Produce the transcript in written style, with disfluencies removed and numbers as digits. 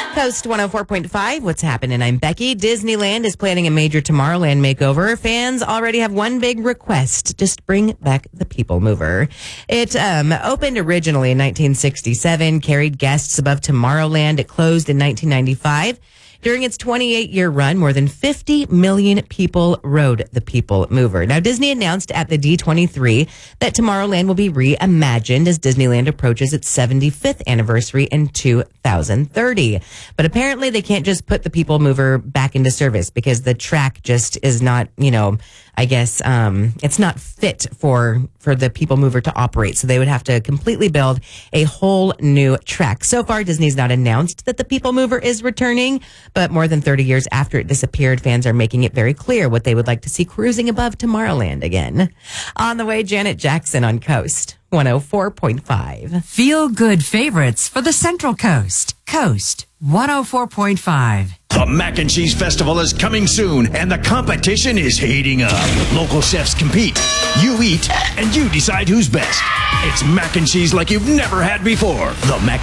Coast 104.5, what's happening? I'm Becky. Disneyland is planning a major Tomorrowland makeover. Fans already have one big request. Just bring back the People Mover. It opened originally in 1967, carried guests above Tomorrowland. It closed in 1995. During its 28-year run, more than 50 million people rode the People Mover. Now, Disney announced at the D23 that Tomorrowland will be reimagined as Disneyland approaches its 75th anniversary in 2030. But apparently they can't just put the People Mover back into service because the track just is not, it's not fit for the People Mover to operate. So they would have to completely build a whole new track. So far, Disney's not announced that the People Mover is returning, but more than 30 years after it disappeared, fans are making it very clear what they would like to see cruising above Tomorrowland again. On the way, Janet Jackson on Coast 104.5. Feel good favorites for the Central Coast. Coast 104.5. The Mac and Cheese Festival is coming soon, and the competition is heating up. Local chefs compete, you eat, and you decide who's best. It's mac and cheese like you've never had before. The Mac